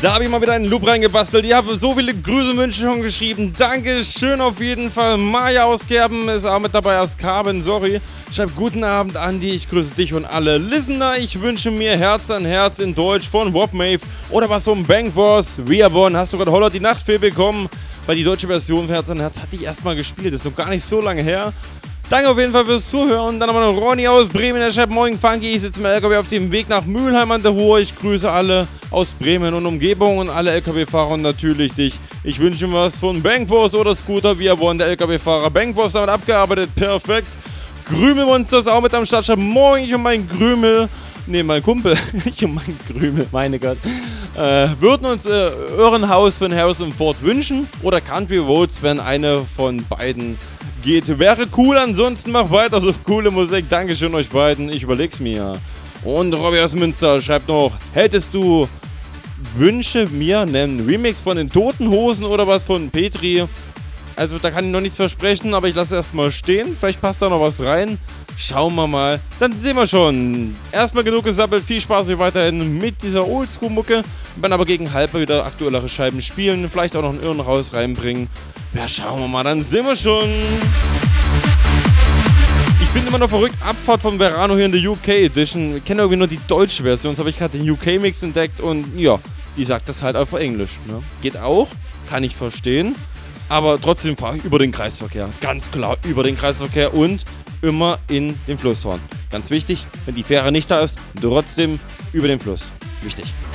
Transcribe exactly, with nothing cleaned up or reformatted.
Da habe ich mal wieder einen Loop reingebastelt. Ihr habt so viele Grüße-Wünsche schon geschrieben. Dankeschön auf jeden Fall. Maya aus Kerben ist auch mit dabei aus Karben, sorry. Schreibt guten Abend, Andi. Ich grüße dich und alle Listener. Ich wünsche mir Herz an Herz in Deutsch von Wobmave oder was um Bankboss. Wearbon, hast du gerade Holler die Nachtfee bekommen? Weil die deutsche Version von Herz an Herz hatte ich erstmal gespielt. Das ist noch gar nicht so lange her. Danke auf jeden Fall fürs Zuhören. Dann haben wir noch Ronny aus Bremen, der schreibt: Moin Funky, ich sitze im L K W auf dem Weg nach Mülheim an der Ruhr. Ich grüße alle aus Bremen und Umgebung und alle L K W-Fahrer und natürlich dich. Ich wünsche mir was von Bankboss oder Scooter. Wir wollen der L K W-Fahrer Bankboss damit abgearbeitet. Perfekt. Krümelmonster ist auch mit am Start. Schreibt: Moin, ich und mein Krümel. Ne, mein Kumpel. Ich und mein Krümel, meine Gott. Äh, würden uns äh, Irrenhaus von Harrison Ford wünschen oder Country Roads, wenn eine von beiden geht. Wäre cool, ansonsten mach weiter so coole Musik. Dankeschön euch beiden, ich überleg's mir. Und Robby aus Münster schreibt noch: Hättest du Wünsche mir einen Remix von den Toten Hosen oder was von Petri? Also da kann ich noch nichts versprechen, aber ich lasse erstmal stehen. Vielleicht passt da noch was rein. Schauen wir mal. Dann sehen wir schon. Erstmal genug gesammelt. Viel Spaß euch weiterhin mit dieser Oldschool-Mucke. Dann aber gegen halb wieder aktuellere Scheiben spielen. Vielleicht auch noch einen Irrenhaus reinbringen. Ja, schauen wir mal. Dann sehen wir schon. Ich bin immer noch verrückt. Abfahrt von Verano hier in der U K Edition. Ich kenne irgendwie nur die deutsche Version. Jetzt habe ich gerade den U K-Mix entdeckt. Und ja, die sagt das halt auf Englisch. Ne? Geht auch. Kann ich verstehen. Aber trotzdem fahre ich über den Kreisverkehr. Ganz klar über den Kreisverkehr und immer in den Fluss fahren. Ganz wichtig, wenn die Fähre nicht da ist, trotzdem über den Fluss. Wichtig.